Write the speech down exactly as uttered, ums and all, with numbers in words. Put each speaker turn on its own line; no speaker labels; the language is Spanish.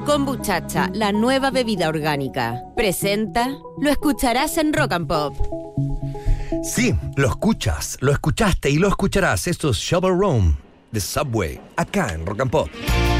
Kombuchacha, la nueva bebida orgánica. Presenta, lo escucharás en Rock and Pop.
Sí, lo escuchas, lo escuchaste y lo escucharás. Esto es Shovel Room de Subway, acá en Rock and Pop.